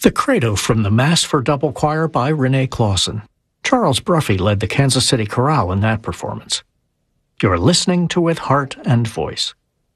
The Credo from the Mass for Double Choir by Renee Clausen. Charles Bruffy led the Kansas City Chorale in that performance. You're listening to With Heart and Voice.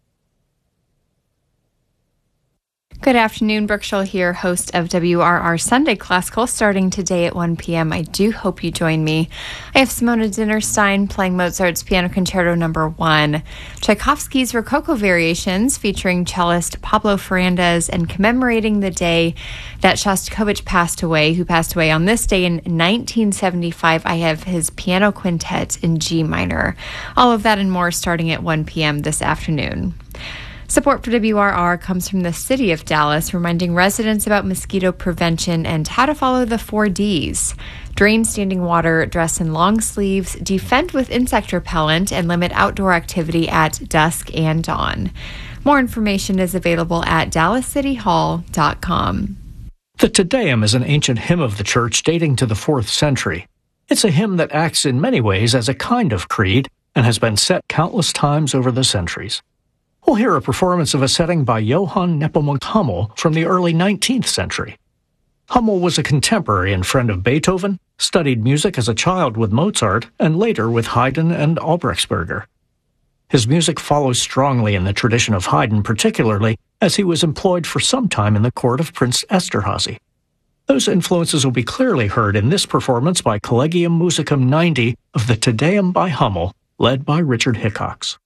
Good afternoon, Brooke Scholl here, host of WRR Sunday Classical, starting today at 1 p.m. I do hope you join me. I have Simona Dinnerstein playing Mozart's Piano Concerto No. 1, Tchaikovsky's Rococo Variations featuring cellist Pablo Ferrandez, and commemorating the day that Shostakovich passed away, who passed away on this day in 1975, I have his Piano Quintet in G minor. All of that and more starting at 1 p.m. this afternoon. Support for WRR comes from the City of Dallas, reminding residents about mosquito prevention and how to follow the 4 Ds. Drain standing water, dress in long sleeves, defend with insect repellent, and limit outdoor activity at dusk and dawn. More information is available at dallascityhall.com. The Te Deum is an ancient hymn of the Church dating to the 4th century. It's a hymn that acts in many ways as a kind of creed and has been set countless times over the centuries. We'll hear a performance of a setting by Johann Nepomuk Hummel from the early 19th century. Hummel was a contemporary and friend of Beethoven, studied music as a child with Mozart, and later with Haydn and Albrechtsberger. His music follows strongly in the tradition of Haydn, particularly as he was employed for some time in the court of Prince Esterhazy. Those influences will be clearly heard in this performance by Collegium Musicum 90 of the Te Deum by Hummel, led by Richard Hickox.